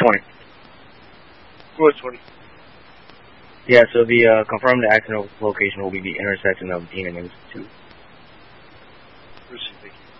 20. Go ahead, 20. Yeah, so confirm the accident location will be the intersection of Dean and Institute. Thank you.